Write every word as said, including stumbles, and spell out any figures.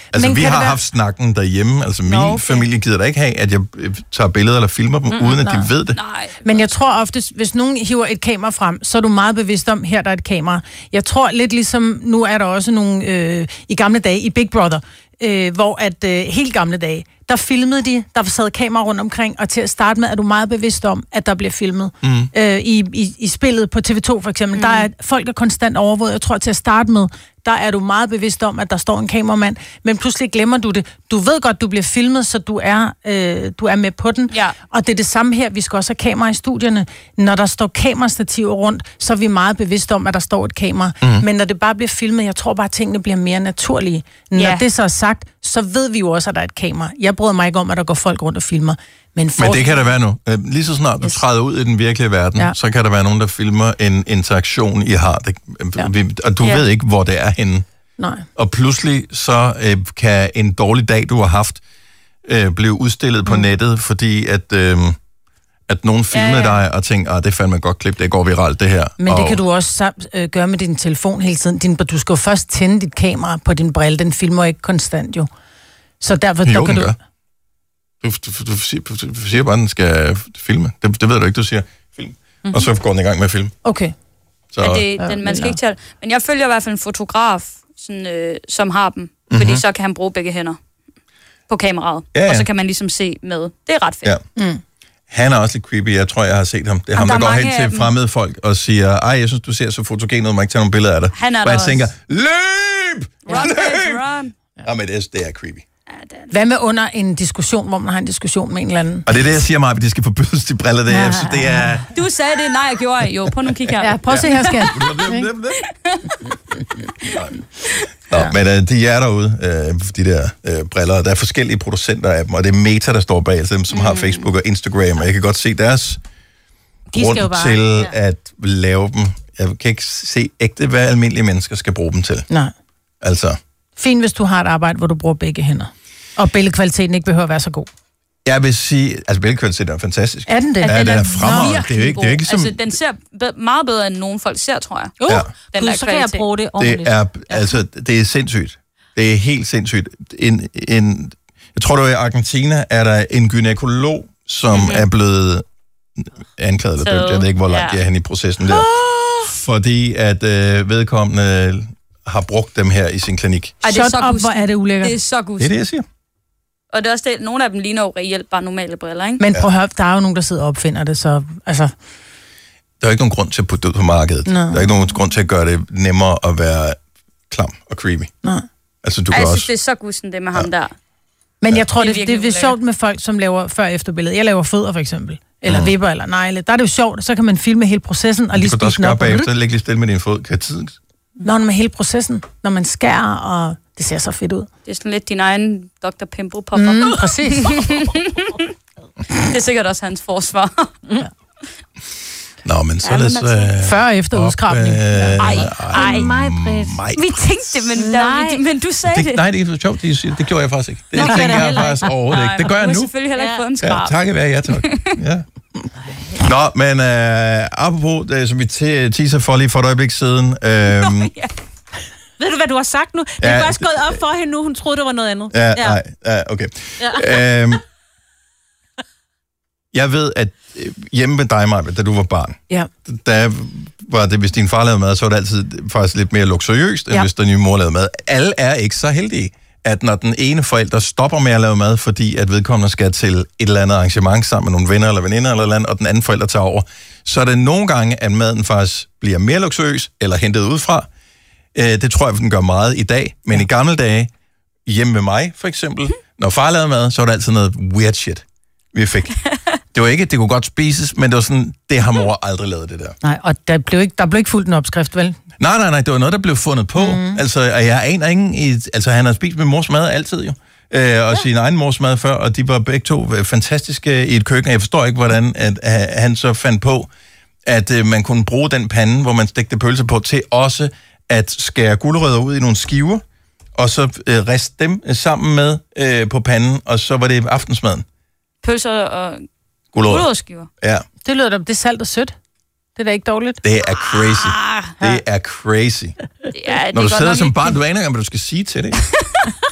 Altså, Men vi har være... haft snakken derhjemme. Altså, min Nå, okay. familie gider da ikke have, at jeg tager billeder eller filmer dem, mm, uden at nej. de ved det. Nej. Men jeg tror ofte, hvis nogen hiver et kamera frem, så er du meget bevidst om, her der er et kamera. Jeg tror lidt ligesom, nu er der også nogle øh, i gamle dage i Big Brother, øh, hvor at øh, helt gamle dage, der filmede de, der sad kamera rundt omkring, og til at starte med er du meget bevidst om, at der bliver filmet. Mm. Øh, i, i, I spillet på T V to for eksempel, mm. der er folk, der konstant overvåget. Jeg tror, til at starte med, der er du meget bevidst om, at der står en kameramand, men pludselig glemmer du det. Du ved godt, du bliver filmet, så du er, øh, du er med på den. Ja. Og det er det samme her, vi skal også have kamera i studierne. Når der står kamerastativer rundt, så er vi meget bevidst om, at der står et kamera. Mm. Men når det bare bliver filmet, jeg tror bare, at tingene bliver mere naturlige. Når ja. det så er sagt, så ved vi jo også, at der er et kamera. Jeg bryder mig ikke om, at der går folk rundt og filmer. Men, Men det kan der være nu. Lige så snart du yes. træder ud i den virkelige verden, ja. så kan der være nogen, der filmer en interaktion, I har. Det, ja. Og du ja. ved ikke, hvor det er henne. Nej. Og pludselig så øh, kan en dårlig dag, du har haft, øh, blive udstillet på mm. nettet, fordi at, øh, at nogen filmede ja, ja. dig og tænkte, ah, det fandt man godt klip, det går viralt det her. Men og... det kan du også sam- øh, gøre med din telefon hele tiden. Din, du skal jo først tænde dit kamera på din brille, den filmer ikke konstant jo. Så derfor jo, kan den du... gør. Du, du, du, siger, du siger bare, at den skal filme. Det, det ved du ikke, du siger film. Mm-hmm. Og så går den i gang med at filme. Okay. Så... Men det, den, man skal ikke tale. Men jeg følger i hvert fald en fotograf, sådan, øh, som har dem. Mm-hmm. Fordi så kan han bruge begge hænder på kameraet. Ja, ja. Og så kan man ligesom se med. Det er ret fedt. Ja. Mm. Han er også lidt creepy. Jeg tror, jeg har set ham. Det er ham, der, der går hen til fremmede folk og siger, ej, jeg synes, du ser så fotogen ud, man ikke tage nogle billeder af dig. Han er og jeg også. tænker, løb! Run, løb! run. Ja, men det, det er creepy. Hvad med under en diskussion, hvor man har en diskussion med en eller anden? Og det er det, jeg siger mig, at de skal forbydes de briller. Det, ja. det er... Du sagde det, nej, jeg gjorde jo. Prøv nu at kigge her. Ja, prøv at se her, skat. Nå, men uh, de er derude, uh, de der uh, briller. Der er forskellige producenter af dem, og det er Meta, der står bag, altså dem, som mm. har Facebook og Instagram, og jeg kan godt se deres de grund bare, til ja. at lave dem. Jeg kan ikke se ægte, hvad almindelige mennesker skal bruge dem til. Nej. Altså... Fint, hvis du har et arbejde, hvor du bruger begge hænder. Og billedkvaliteten ikke behøver at være så god. Jeg vil sige, altså billedkvaliteten er fantastisk. Er den det? Ja, den, den er fremragende. Det er jo ikke, det er ikke som... Altså, den ser be- meget bedre, end nogen folk ser, tror jeg. Uh, ja. Den der så kan jeg bruge det ordentligt. Det er, altså, det er sindssygt. Det er helt sindssygt. En, en, jeg tror, det var i Argentina, er der en gynekolog, som mm-hmm. er blevet anklaget eller dømt. Jeg ved ikke, hvor langt ja. de er hen i processen der. Oh! Fordi at øh, vedkommende har brugt dem her i sin klinik. Ej, det er så op, hvor er det ulækkert. Det er så gust. Det er det, jeg siger. Og det er også det, nogle af dem ligner jo reelt bare normale briller, ikke? Men prøv at høre, der er jo nogen, der sidder og opfinder det, så altså... Der er ikke nogen grund til at putte det ud på markedet. Nå. Der er ikke nogen grund til at gøre det nemmere at være klam og creepy. Nej. Altså, du Ej, kan jeg synes, også... det er så gusten, det med ja. ham der. Men jeg tror, det er, det, det, det er sjovt med folk, som laver før-efter-billeder. Jeg laver fødder, for eksempel. Eller mm. vipper, eller negle. Der er det jo sjovt, så kan man filme hele processen og lige spise den op. Du kan også gøre bagefter, lægge lige stille med din fod. Kan tiden... Når med hele processen, når man skærer, og det ser så fedt ud. Det er sådan lidt din egen doktor Pimple popper. Mm, præcis. Det er sikkert også hans forsvar. Ja. Nå, men så lad os... Før og efter udskrabning. Øh, ej, ej, mig, Britt. Vi tænkte det, men, der, men du sagde det. det. Nej, det er ikke sjovt, det, det gjorde jeg faktisk ikke. Det Nå, tænker jeg faktisk overhovedet ikke. Det gør jeg nu. Du har selvfølgelig heller ikke fået en skrab. Ja, takket være, ja tak. Ja. Nå, men øh, apropos, det, som vi teaser for lige for et øjeblik siden... Øh, Nå, ja. Ved du, hvad du har sagt nu? Det er ja, faktisk gået op for hende nu. Hun troede, det var noget andet. Ja, ja. nej, ja, okay. Ja. Øhm, jeg ved, at hjemme med dig, Maja, da du var barn, ja. der var det, hvis din far lavede mad, så var det altid faktisk lidt mere luksuriøst, end ja. hvis den nye mor lavede mad. Alle er ikke så heldige, at når den ene forælder stopper med at lave mad, fordi at vedkommende skal til et eller andet arrangement sammen med nogle venner eller veninder eller andet, og den anden forælder tager over, så er det nogle gange, at maden faktisk bliver mere luksuriøs eller hentet udefra. Det tror jeg, den gør meget i dag. Men ja. i gamle dage, hjemme med mig for eksempel, mm. når far lavede mad, så var det altid noget weird shit, vi fik. Det var ikke, det kunne godt spises, men det var sådan, det har mor aldrig lavet, det der. Nej, og der blev ikke, der blev ikke fuldt en opskrift, vel? Nej, nej, nej, det var noget, der blev fundet på. Mm. Altså, jeg aner ingen, i, altså han har spist med mors mad altid jo. Øh, og ja. sin egen mors mad før, og de var begge to fantastiske i et køkken. Jeg forstår ikke, hvordan at, at han så fandt på, at uh, man kunne bruge den pande, hvor man stegte pølser på, til også at skære gulerødder ud i nogle skiver, og så øh, riste dem sammen med øh, på panden, og så var det aftensmaden. Pølser og gulerødderskiver. Ja. Det lyder da, det er salt og sødt. Det er da ikke dårligt. Det er crazy. Ah, det er crazy. Ja, det Når du sidder som ikke. barn, du aner ikke, hvad du skal sige til det.